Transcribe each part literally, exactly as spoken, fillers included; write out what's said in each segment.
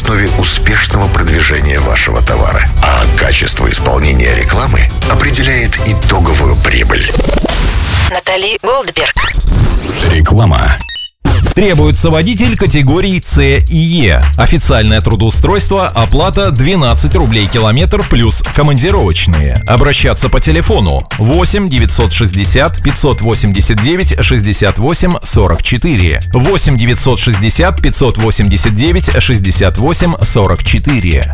основе успешного продвижения вашего товара. А качество исполнения рекламы определяет итоговую прибыль. Натали Голдберг. Реклама. Требуется водитель категории С и Е. Официальное трудоустройство, оплата двенадцать рублей километр плюс командировочные. Обращаться по телефону восемь девятьсот шестьдесят пятьсот восемьдесят девять шестьдесят восемь сорок четыре. восемь девятьсот шестьдесят пятьсот восемьдесят девять шестьдесят восемь сорок четыре.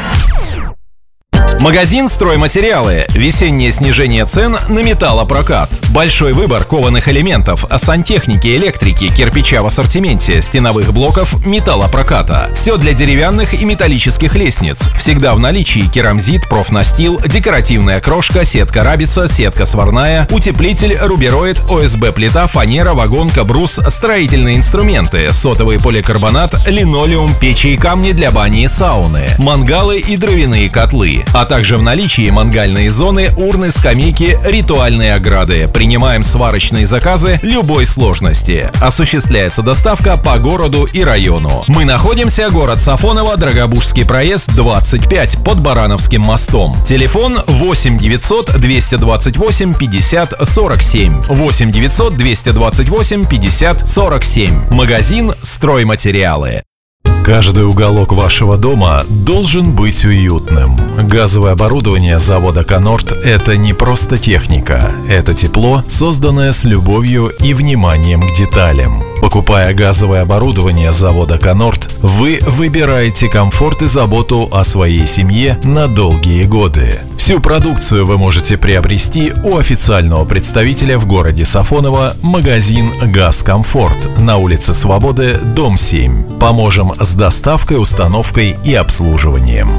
Магазин «Стройматериалы». Весеннее снижение цен на металлопрокат. Большой выбор кованых элементов, сантехники, электрики, кирпича в ассортименте, стеновых блоков, металлопроката. Все для деревянных и металлических лестниц. Всегда в наличии керамзит, профнастил, декоративная крошка, сетка рабица, сетка сварная, утеплитель, рубероид, О С Б-плита, фанера, вагонка, брус, строительные инструменты, сотовый поликарбонат, линолеум, печи и камни для бани и сауны, мангалы и дровяные котлы. А также в наличии мангальные зоны, урны, скамейки, ритуальные ограды. Принимаем сварочные заказы любой сложности. Осуществляется доставка по городу и району. Мы находимся город Сафоново, Драгобужский проезд, двадцать пять, под Барановским мостом. Телефон восемь девятьсот двести двадцать восемь пятьдесят сорок семь. восемь девятьсот двести двадцать восемь пятьдесят сорок семь. Магазин «Стройматериалы». Каждый уголок вашего дома должен быть уютным. Газовое оборудование завода «Конорд» — это не просто техника. Это тепло, созданное с любовью и вниманием к деталям. Покупая газовое оборудование завода «Конорд», вы выбираете комфорт и заботу о своей семье на долгие годы. Всю продукцию вы можете приобрести у официального представителя в городе Сафоново, магазин «Газкомфорт» на улице Свободы, дом семь. Поможем с доставкой, установкой и обслуживанием.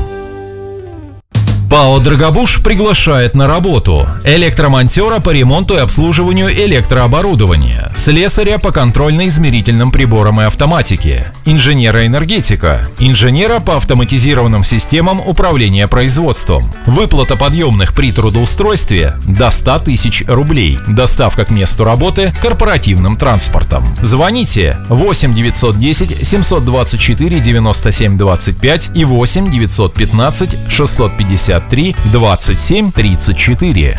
ПАО «Драгобуж» приглашает на работу электромонтера по ремонту и обслуживанию электрооборудования, слесаря по контрольно-измерительным приборам и автоматике, инженера-энергетика, инженера по автоматизированным системам управления производством. Выплата подъемных при трудоустройстве до ста тысяч рублей. Доставка к месту работы корпоративным транспортом. Звоните восемь девятьсот десять семьсот двадцать четыре девяносто семь двадцать пять и восемь девятьсот пятнадцать шестьсот пятьдесят три двадцать семь тридцать четыре.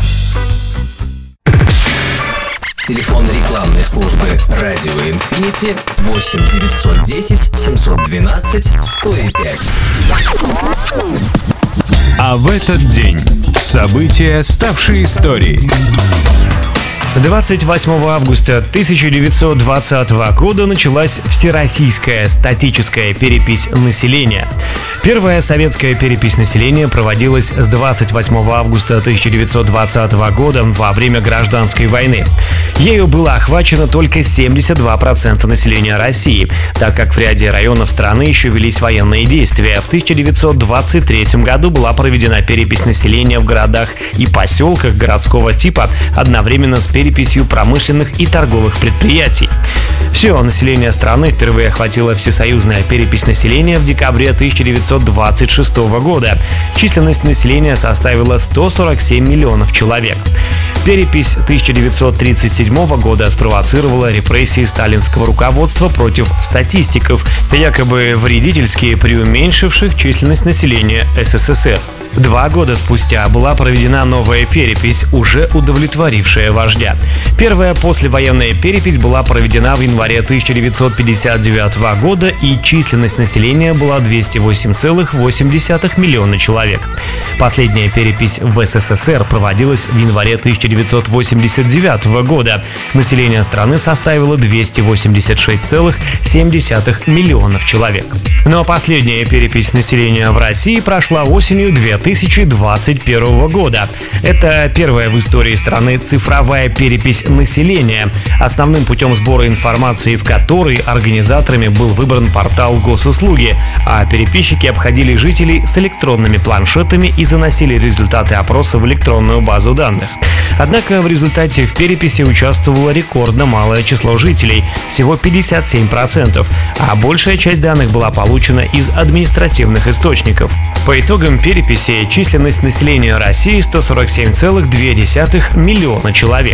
Телефон рекламной службы «Радио Инфинити» восемь девятьсот десять семьсот двенадцать сто пять. А в этот день события, ставшие историей. двадцать восьмого августа тысяча девятьсот двадцатого года началась Всероссийская статическая перепись населения. Первая советская перепись населения проводилась с двадцать восьмого августа тысяча девятьсот двадцатого года во время Гражданской войны. Ею было охвачено только семьдесят два процента населения России, так как в ряде районов страны еще велись военные действия. В тысяча девятьсот двадцать третьем году была проведена перепись населения в городах и поселках городского типа одновременно с переписью промышленных и торговых предприятий. Все население страны впервые охватила всесоюзная перепись населения в декабре тысяча девятьсот двадцать шестого года. Численность населения составила сто сорок семь миллионов человек. Перепись тысяча девятьсот тридцать седьмого года спровоцировала репрессии сталинского руководства против статистиков, якобы вредительски преуменьшивших численность населения С С С Р. Два года спустя была проведена новая перепись, уже удовлетворившая вождя. Первая послевоенная перепись была проведена в январе тысяча девятьсот пятьдесят девятого года, и численность населения была двести восемь целых восемь десятых миллиона человек. Последняя перепись в С С С Р проводилась в январе тысяча девятьсот восемьдесят девятого года. Население страны составило двести восемьдесят шесть целых семь десятых миллионов человек. Но последняя перепись населения в России прошла осенью две тысячи двадцать первого года. Это первая в истории страны цифровая перепись населения, основным путем сбора информации в которой организаторами был выбран портал Госуслуги, а переписчики обходили жителей с электронными планшетами и заносили результаты опроса в электронную базу данных. Однако в результате в переписи участвовало рекордно малое число жителей – всего пятьдесят семь процентов, а большая часть данных была получена из административных источников. По итогам переписи численность населения России сто сорок семь целых две десятых миллиона человек.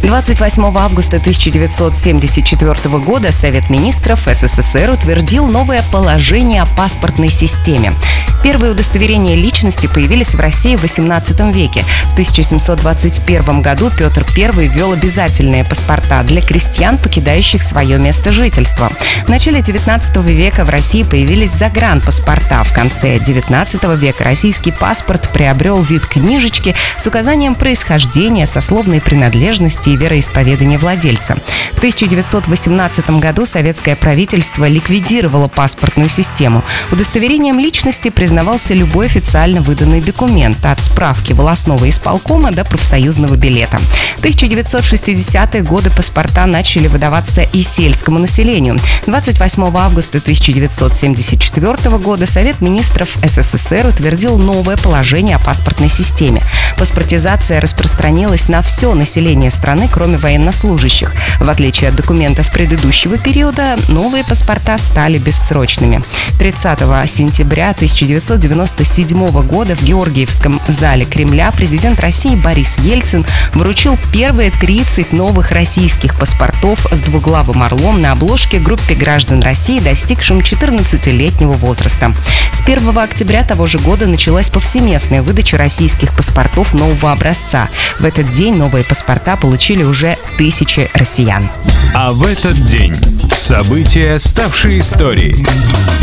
двадцать восьмого августа тысяча девятьсот семьдесят четвёртого года Совет министров СССР утвердил новое положение о паспортной системе. Первые удостоверения личности появились в России в восемнадцатом веке. В тысяча семьсот двадцать первом году Петр Первый ввел обязательные паспорта для крестьян, покидающих свое место жительства. В начале девятнадцатого века в России появились загранпаспорта. В конце девятнадцатого века российский паспорт приобрел вид книжечки с указанием происхождения, сословной принадлежности и вероисповедания владельца. В тысяча девятьсот восемнадцатом году советское правительство ликвидировало паспортную систему. Удостоверением личности признавался любой официально выданный документ, от справки волостного исполкома до профсоюзного билета. В тысяча девятьсот шестидесятые годы паспорта начали выдаваться и сельскому населению. двадцать восьмого августа тысяча девятьсот семьдесят четвёртого года Совет министров СССР утвердил новое положение о паспортной системе. Паспортизация распространилась на все население страны, кроме военнослужащих. В отличие от документов предыдущего периода, новые паспорта стали бессрочными. тридцатого сентября тысяча девятьсот девяносто седьмого года в Георгиевском зале Кремля президент России Борис Ельцин вручил первые тридцать новых российских паспортов с двуглавым орлом на обложке группе граждан России, достигшим четырнадцатилетнего возраста. С первого октября того же года началась повсеместная выдача российских паспортов нового образца. В этот день новые паспорта получили уже тысячи россиян. А в этот день события, ставшие историей.